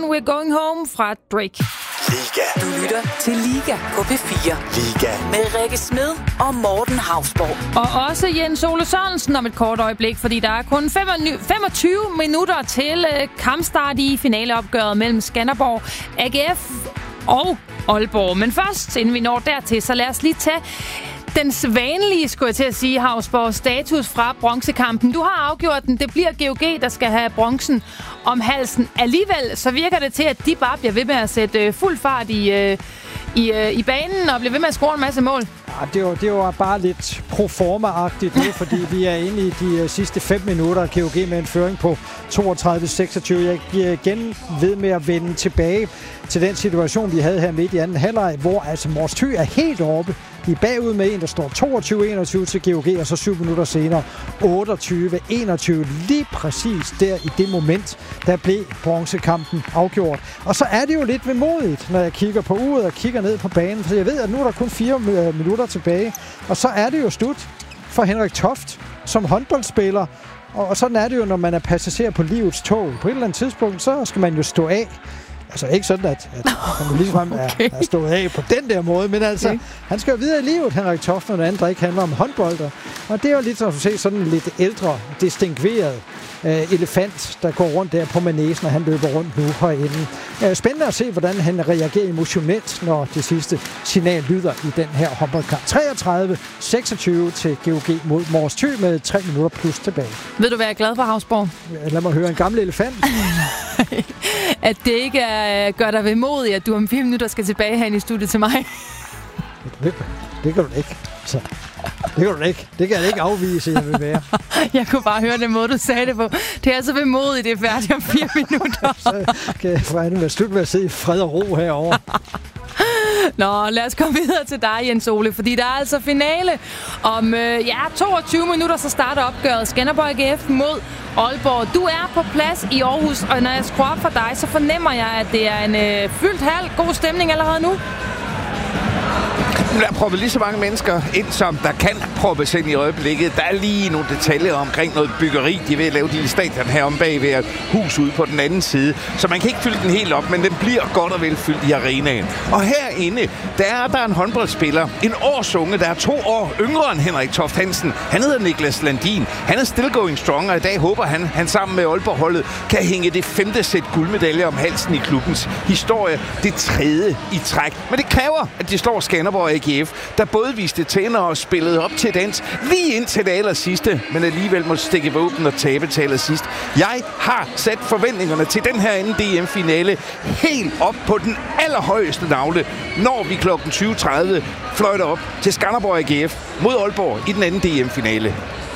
We're Going Home fra Drake. Liga. Du lytter til Liga på P4. Liga. Med Rikke Smed og Morten Hausborg. Og også Jens Ole Sørensen om et kort øjeblik, fordi der er kun 25 minutter til kampstart i finaleopgøret mellem Skanderborg, AGF og Aalborg. Men først, inden vi når dertil, så lad os lige tage den sædvanlige, skulle jeg til at sige, Hausborg, status fra bronzekampen. Du har afgjort den. Det bliver GOG, der skal have bronzen om halsen. Alligevel så virker det til, at de bare bliver ved med at sætte fuld fart i banen og bliver ved med at score en masse mål. Ja, det var bare lidt proforma-agtigt nu, fordi vi er inde i de sidste 5 minutter. GOG med en føring på 32-26. Jeg giver igen ved med at vende tilbage til den situation, vi havde her midt i anden halvleg, hvor altså Mors Thy er helt oppe. De er bagud med en, der står 22-21 til GOG, og så 7 minutter senere 28-21. Lige præcis der i det moment, der blev bronzekampen afgjort. Og så er det jo lidt vemodigt, når jeg kigger på uret og kigger ned på banen, for jeg ved, at nu er der kun 4 minutter tilbage. Og så er det jo slut for Henrik Toft som håndboldspiller. Og sådan er det jo, når man er passager på livets tog. På et eller andet tidspunkt, så skal man jo stå af. Altså ikke sådan, at han ligesom er stået af på den der måde, men altså, okay. Han skal jo videre i livet, Henrik Toft, når det andet ikke handler om håndbolder. Og det er jo lidt, som du ser, sådan en lidt ældre, distingueret elefant, der går rundt der på manegen, og han løber rundt nu herinde. Spændende at se, hvordan han reagerer emotionelt, når det sidste signal lyder i den her håndboldkamp. 33-26 til GOG mod Mors Thy med 3 minutter plus tilbage. Ved du, hvad jeg er glad for, Hausborg? Lad mig høre en gammel elefant. At det ikke gør dig vemodig, at du om 4 minutter skal tilbage herinde i studiet til mig. Det kan du ikke. Så. Det kan du ikke. Det kan jeg ikke afvise, jeg vil være. Jeg kunne bare høre den måde, du sagde det på. Det er så vemodigt, det er færdigt om 4 minutter. Så kan jeg forhandle med slut med at sidde i fred og ro herovre. Nå, lad os komme videre til dig, Jens Ole, fordi der er altså finale. Om 22 minutter, så starter opgøret Skanderborg AGF mod Aalborg. Du er på plads i Aarhus, og når jeg skruer op for dig, så fornemmer jeg, at det er en fyldt hal. God stemning allerede nu. Der er proppet lige så mange mennesker ind, som der kan proppes ind i øjeblikket. Der er lige nogle detaljer omkring noget byggeri. De er ved at lave de stadion her om bag ved et hus ude på den anden side. Så man kan ikke fylde den helt op, men den bliver godt og vel fyldt i arenaen. Og herinde, der er en håndboldspiller. En årsunge, der er 2 år yngre end Henrik Toft Hansen. Han hedder Niklas Landin. Han er still going strong, og i dag håber han sammen med Aalborg-holdet kan hænge det 5. sæt guldmedalje om halsen i klubbens historie. Det 3. i træk. Men det kræver, at de slår Skanderborg AGF, der både viste tænder og spillede op til dans lige ind til det allersidste, men alligevel må stikke våben og tabe til allersidst. Jeg har sat forventningerne til den her anden DM-finale helt op på den allerhøjeste navle, når vi klokken 20.30 fløjter op til Skanderborg AGF mod Aalborg i den anden DM-finale.